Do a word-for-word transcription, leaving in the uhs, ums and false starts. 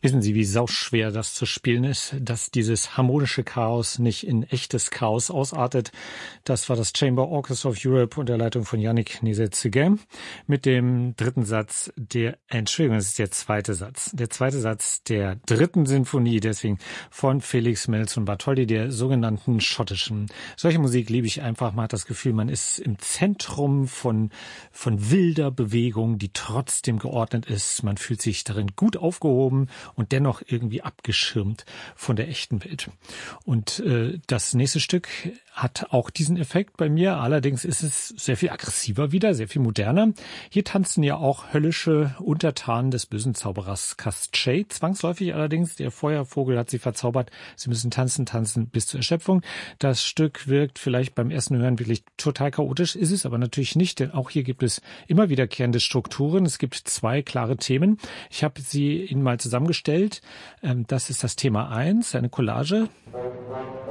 Wissen Sie, wie sauschwer das zu spielen ist, dass dieses harmonische Chaos nicht in echtes Chaos ausartet? Das war das Chamber Orchestra of Europe unter Leitung von Yannick Nézet-Séguin mit dem dritten Satz der, Entschuldigung, das ist der zweite Satz, der zweite Satz der dritten Sinfonie, deswegen von Felix Mendelssohn Bartholdy, der sogenannten schottischen. Solche Musik liebe ich einfach, man hat das Gefühl, man ist im Zentrum von, von wilder Bewegung, die trotzdem geordnet ist. Man fühlt sich darin gut aufgehoben und dennoch irgendwie abgeschirmt von der echten Welt. Und äh, das nächste Stück hat auch diesen Effekt bei mir. Allerdings ist es sehr viel aggressiver wieder, sehr viel moderner. Hier tanzen ja auch höllische Untertanen des bösen Zauberers Castchay. Zwangsläufig allerdings, der Feuervogel hat sie verzaubert. Sie müssen tanzen, tanzen bis zur Erschöpfung. Das Stück wirkt vielleicht beim ersten Hören wirklich total chaotisch, ist es aber natürlich nicht, denn auch hier gibt es immer wiederkehrende Strukturen. Es gibt zwei klare Themen. Ich habe sie Ihnen mal zusammengestellt. Das ist das Thema eins, eine Collage.